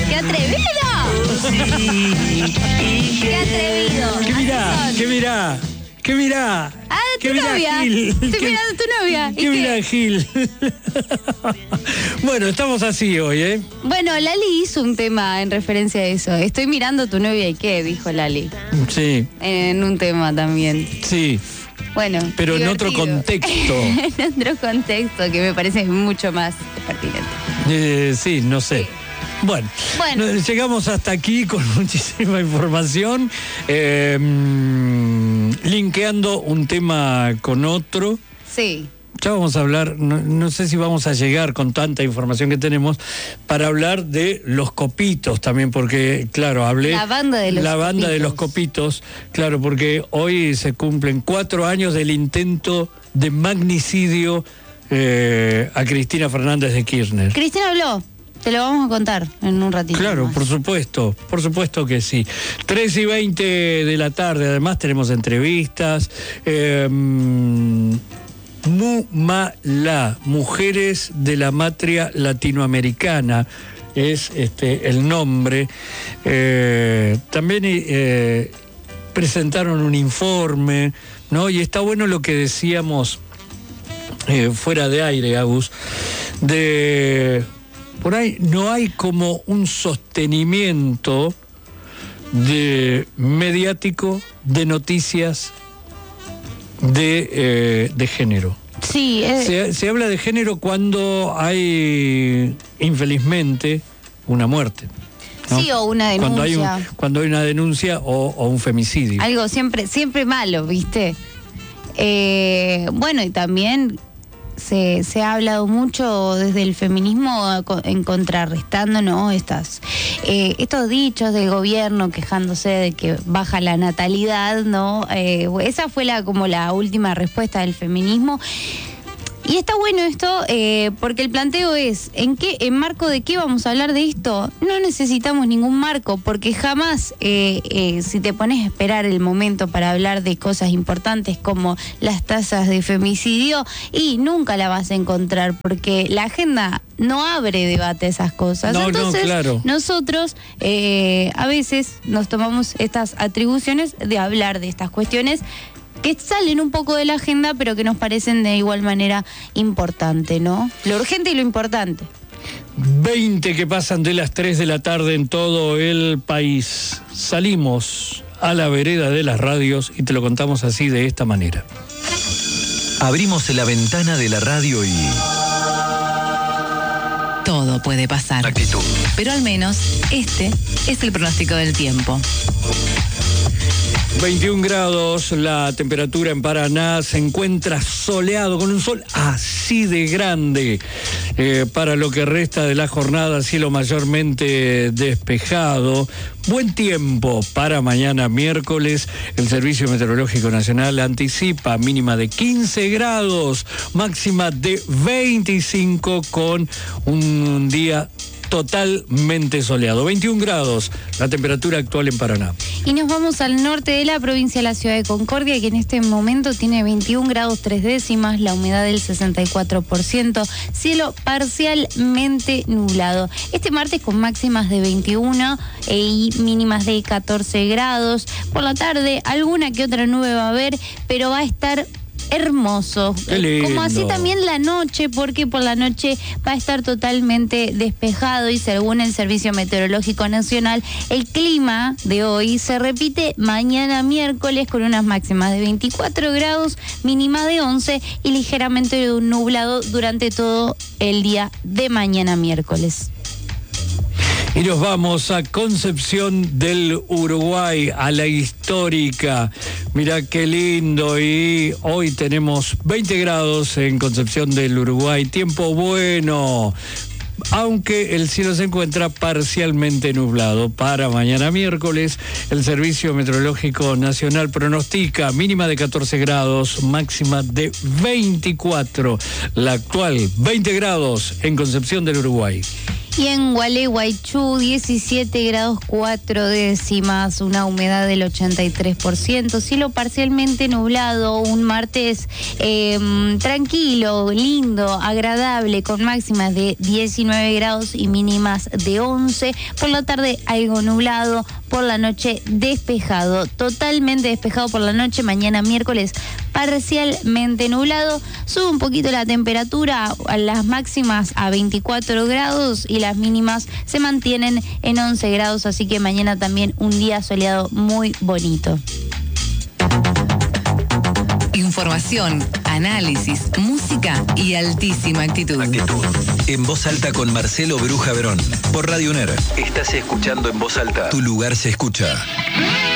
¡Qué atrevido! ¡Qué atrevido! ¿Qué mirá? Ah, tu novia. Estoy mirando a tu novia. ¿Qué mirá, Gil? Bueno, estamos así hoy, ¿eh? Bueno, Lali hizo un tema en referencia a eso. Estoy mirando a tu novia y qué, dijo Lali. Sí. En un tema también. Sí. Bueno. Pero divertido. en otro contexto. En otro contexto que me parece mucho más pertinente. Sí, no sé. Sí. Bueno, llegamos hasta aquí con muchísima información, linkeando un tema con otro. Sí. Ya vamos a hablar, no sé si vamos a llegar con tanta información que tenemos, para hablar de los copitos también, porque, claro, hablé... La banda de los copitos, claro, porque hoy se cumplen 4 años del intento de magnicidio a Cristina Fernández de Kirchner. Cristina habló. Te lo vamos a contar en un ratito. Claro, más. por supuesto que sí. 3:20 de la tarde, además tenemos entrevistas. MUMALA, Mujeres de la Matria Latinoamericana, es el nombre. También presentaron un informe, ¿no? Y está bueno lo que decíamos fuera de aire, Agus, de... Por ahí no hay como un sostenimiento mediático de noticias de género. Sí. Se habla de género cuando hay, infelizmente, una muerte, ¿no? Sí, o una denuncia. Cuando hay una denuncia o un femicidio. Algo siempre malo, ¿viste? Bueno, y también... Se ha hablado mucho desde el feminismo en contrarrestando, ¿no? Estos dichos del gobierno quejándose de que baja la natalidad, ¿no? Esa fue como la última respuesta del feminismo. Y está bueno esto porque el planteo es, ¿en marco de qué vamos a hablar de esto? No necesitamos ningún marco, porque jamás, si te pones a esperar el momento para hablar de cosas importantes como las tasas de femicidio, y nunca la vas a encontrar, porque la agenda no abre debate a esas cosas. Entonces, claro. Nosotros a veces nos tomamos estas atribuciones de hablar de estas cuestiones que salen un poco de la agenda, pero que nos parecen de igual manera importante, ¿no? Lo urgente y lo importante. 20 que pasan de las 3 de la tarde en todo el país. Salimos a la vereda de las radios y te lo contamos así, de esta manera. Abrimos la ventana de la radio y... Todo puede pasar. Actitud. Pero al menos este es el pronóstico del tiempo. 21 grados, la temperatura en Paraná, se encuentra soleado, con un sol así de grande. Para lo que resta de la jornada, cielo mayormente despejado. Buen tiempo para mañana miércoles. El Servicio Meteorológico Nacional anticipa mínima de 15 grados, máxima de 25, con un día totalmente soleado. 21 grados, la temperatura actual en Paraná. Y nos vamos al norte de la provincia de la ciudad de Concordia, que en este momento tiene 21 grados 3 décimas, la humedad del 64%, cielo parcialmente nublado. Este martes con máximas de 21 y mínimas de 14 grados. Por la tarde alguna que otra nube va a haber, pero va a estar hermoso, como así también la noche, porque por la noche va a estar totalmente despejado, y según el Servicio Meteorológico Nacional, el clima de hoy se repite mañana miércoles con unas máximas de 24 grados, mínima de 11 y ligeramente nublado durante todo el día de mañana miércoles. Y nos vamos a Concepción del Uruguay, a la histórica. Mirá qué lindo, y hoy tenemos 20 grados en Concepción del Uruguay, tiempo bueno, aunque el cielo se encuentra parcialmente nublado. Para mañana miércoles, el Servicio Meteorológico Nacional pronostica mínima de 14 grados, máxima de 24. La actual, 20 grados en Concepción del Uruguay. Y en Gualeguaychú, 17 grados 4 décimas, una humedad del 83%, cielo parcialmente nublado, un martes tranquilo, lindo, agradable, con máximas de 19 grados y mínimas de 11. Por la tarde algo nublado, por la noche despejado, totalmente despejado por la noche. Mañana miércoles parcialmente nublado, sube un poquito la temperatura, a las máximas a 24 grados y las mínimas se mantienen en 11 grados, así que mañana también un día soleado muy bonito. Información, análisis, música y altísima actitud. En Voz Alta con Marcelo Bruja Verón. Por Radio UNER. Estás escuchando En Voz Alta. Tu lugar se escucha.